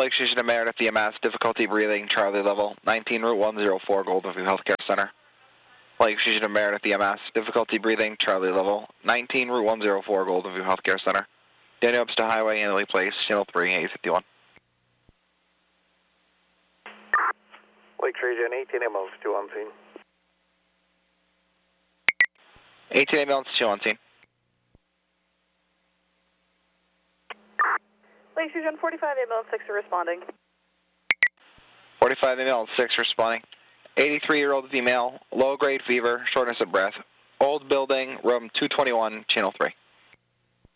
Lake Station to Meredith EMS, difficulty breathing, Charlie level, 19 Route 104, Golden View Healthcare Center. Lake Station to Meredith EMS, difficulty breathing, Charlie level, 19 Route 104, Golden View Healthcare Center. Daniel Upstate Highway, Annalee Place, Channel 3, 851. Lake Region, 18 ambulance, 2 on scene. 18 ambulance, 2 on scene. Lake Region, 45 ambulance, 6 are responding. 45 ambulance, 6 responding. 83-year-old female, low-grade fever, shortness of breath. Old building, room 221, Channel 3.